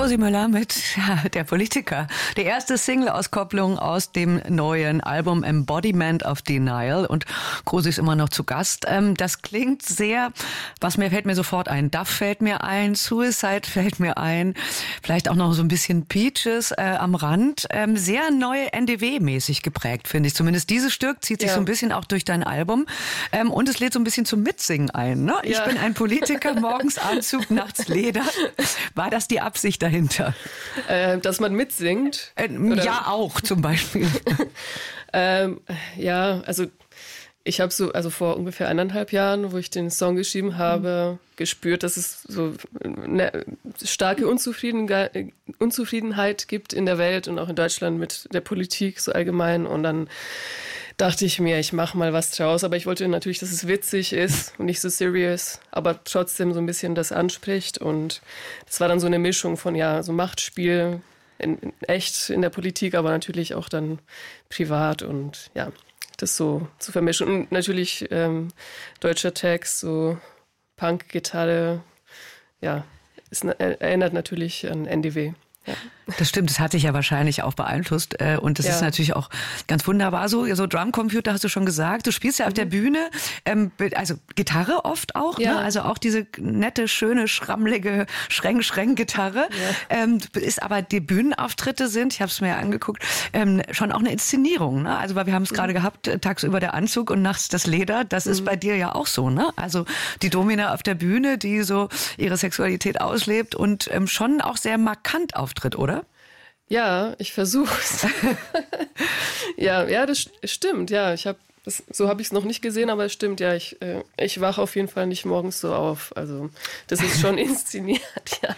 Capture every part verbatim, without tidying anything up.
Cosi Müller mit ja, der Politiker. Die erste Single-Auskopplung aus dem neuen Album Embodiment of Denial. Und Cosi ist immer noch zu Gast. Ähm, das klingt sehr, was mir fällt mir sofort ein. Duff fällt mir ein, Suicide fällt mir ein. Vielleicht auch noch so ein bisschen Peaches äh, am Rand. Ähm, sehr neu N D W-mäßig geprägt, finde ich. Zumindest dieses Stück zieht sich ja so ein bisschen auch durch dein Album. Ähm, und es lädt so ein bisschen zum Mitsingen ein. Ne? Ich ja. bin ein Politiker, morgens Anzug, nachts Leder. War das die Absicht dahinter? Äh, dass man mitsingt? Äh, ja, auch zum Beispiel. ähm, ja, also ich habe so, also vor ungefähr eineinhalb Jahren, wo ich den Song geschrieben habe, mhm. gespürt, dass es so eine starke Unzufriedenheit, Unzufriedenheit gibt in der Welt und auch in Deutschland mit der Politik so allgemein. Und dann dachte ich mir, ich mache mal was draus. Aber ich wollte natürlich, dass es witzig ist und nicht so serious, aber trotzdem so ein bisschen das anspricht. Und das war dann so eine Mischung von, ja, so Machtspiel, in, in echt in der Politik, aber natürlich auch dann privat und ja, das so zu vermischen. Und natürlich ähm, deutscher Text, so Punk-Gitarre, ja, es erinnert natürlich an N D W. Ja. Das stimmt, das hat dich ja wahrscheinlich auch beeinflusst und das ja. ist natürlich auch ganz wunderbar so. So Drumcomputer hast du schon gesagt, du spielst ja auf mhm. der Bühne, ähm, also Gitarre oft auch, ja. ne? Also auch diese nette, schöne, schrammlige Schreng-Schreng-Gitarre. Ja. Ähm, ist aber die Bühnenauftritte sind, ich habe es mir ja angeguckt, ähm, schon auch eine Inszenierung. Ne? Also weil wir haben es mhm. gerade gehabt, tagsüber der Anzug und nachts das Leder, das mhm. ist bei dir ja auch so. Ne? Also die Domina auf der Bühne, die so ihre Sexualität auslebt und ähm, schon auch sehr markant auftritt, oder? Ja, ich versuch's. ja, ja, das stimmt. Ja, ich habe so habe ich es noch nicht gesehen, aber es stimmt. Ja, ich äh, ich wache auf jeden Fall nicht morgens so auf. Also das ist schon inszeniert. Ja.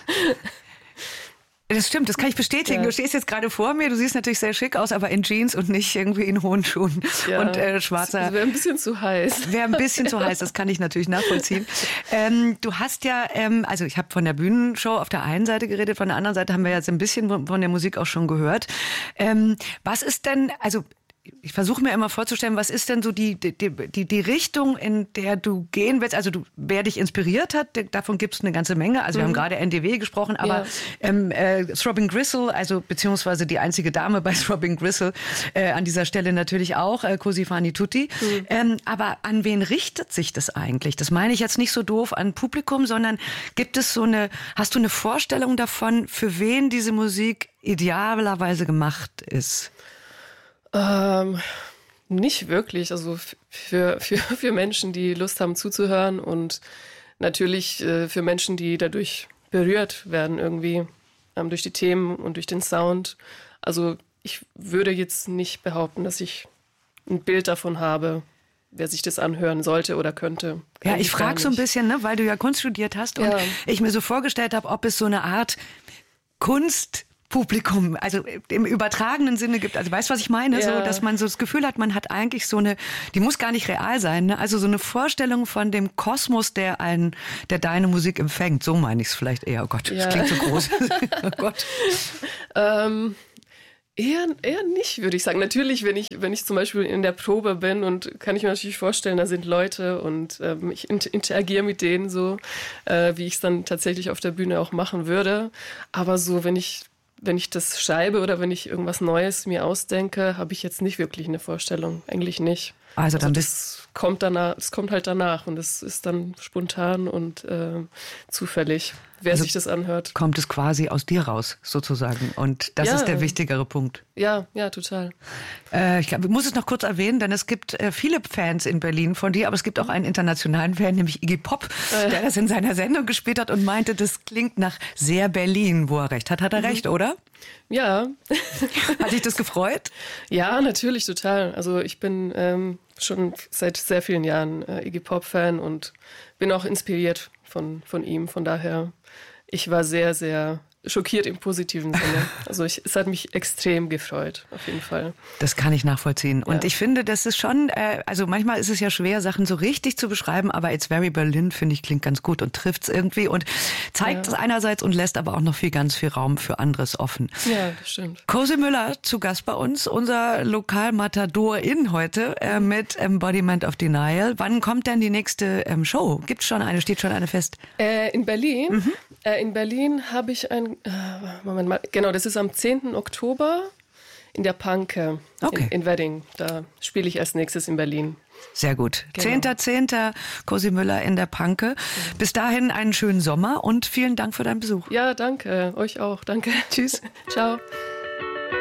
Das stimmt, das kann ich bestätigen. Ja. Du stehst jetzt gerade vor mir, du siehst natürlich sehr schick aus, aber in Jeans und nicht irgendwie in hohen Schuhen ja. und äh, schwarzer. Das wäre ein bisschen zu heiß. Wäre ein bisschen zu heiß, das kann ich natürlich nachvollziehen. Ähm, du hast ja, ähm, also ich habe von der Bühnenshow auf der einen Seite geredet, von der anderen Seite haben wir jetzt ein bisschen von der Musik auch schon gehört. Ähm, was ist denn, also ich versuche mir immer vorzustellen, was ist denn so die, die, die, die Richtung, in der du gehen willst? Also du, wer dich inspiriert hat, davon gibt es eine ganze Menge. Also mhm. wir haben gerade N D W gesprochen, aber ja. ähm, äh, Throbbing Gristle, also beziehungsweise die einzige Dame bei Throbbing Gristle, äh, an dieser Stelle natürlich auch, äh, Cosi Fani Tutti. Mhm. Ähm, aber an wen richtet sich das eigentlich? Das meine ich jetzt nicht so doof an Publikum, sondern gibt es so eine, hast du eine Vorstellung davon, für wen diese Musik idealerweise gemacht ist? Ähm, nicht wirklich. Also für, für, für Menschen, die Lust haben zuzuhören und natürlich äh, für Menschen, die dadurch berührt werden irgendwie ähm, durch die Themen und durch den Sound. Also ich würde jetzt nicht behaupten, dass ich ein Bild davon habe, wer sich das anhören sollte oder könnte. Ja, ich frage so ein bisschen, ne, weil du ja Kunst studiert hast und ja. ich mir so vorgestellt habe, ob es so eine Art Kunst Publikum, also im übertragenen Sinne gibt, also weißt du, was ich meine? Ja. So, dass man so das Gefühl hat, man hat eigentlich so eine, die muss gar nicht real sein, ne? Also so eine Vorstellung von dem Kosmos, der einen, der deine Musik empfängt. So meine ich es vielleicht eher. Oh Gott, das ja. klingt so groß. Oh Gott. ähm, eher, eher nicht, würde ich sagen. Natürlich, wenn ich, wenn ich zum Beispiel in der Probe bin und kann ich mir natürlich vorstellen, da sind Leute und ähm, ich interagiere mit denen so, äh, wie ich es dann tatsächlich auf der Bühne auch machen würde. Aber so, wenn ich Wenn ich das schreibe oder wenn ich irgendwas Neues mir ausdenke, habe ich jetzt nicht wirklich eine Vorstellung. Eigentlich nicht. Also dann also das kommt danach, das kommt halt danach und es ist dann spontan und äh, zufällig, wer also sich das anhört. Kommt es quasi aus dir raus, sozusagen. Und das ja. ist der wichtigere Punkt. Ja, ja, total. Äh, ich, glaub, ich muss es noch kurz erwähnen, denn es gibt äh, viele Fans in Berlin von dir, aber es gibt auch einen internationalen Fan, nämlich Iggy Pop, äh. der das in seiner Sendung gespielt hat und meinte, das klingt nach sehr Berlin, wo er recht hat. Hat er mhm. recht, oder? Ja. Hat dich das gefreut? Ja, natürlich, total. Also ich bin ähm, schon seit sehr vielen Jahren äh, Iggy Pop-Fan und bin auch inspiriert von, von ihm. Von daher, ich war sehr, sehr schockiert im positiven Sinne. Also ich, es hat mich extrem gefreut, auf jeden Fall. Das kann ich nachvollziehen. Und ja. ich finde, das ist schon, äh, also manchmal ist es ja schwer, Sachen so richtig zu beschreiben, aber It's Very Berlin, finde ich, klingt ganz gut und trifft es irgendwie und zeigt es ja. einerseits und lässt aber auch noch viel, ganz viel Raum für anderes offen. Ja, das stimmt. Cosi Müller zu Gast bei uns, unser Lokalmatador in heute äh, mit Embodiment of Denial. Wann kommt denn die nächste ähm, Show? Gibt es schon eine, steht schon eine fest? Äh, in Berlin? Mhm. Äh, in Berlin habe ich ein, äh, Moment mal, genau, das ist am zehnten Oktober in der Panke okay. in, in Wedding. Da spiele ich als nächstes in Berlin. Sehr gut. Genau. zehnter zehnter Cosi Müller in der Panke. Bis dahin einen schönen Sommer und vielen Dank für deinen Besuch. Ja, danke. Euch auch. Danke. Tschüss. Ciao.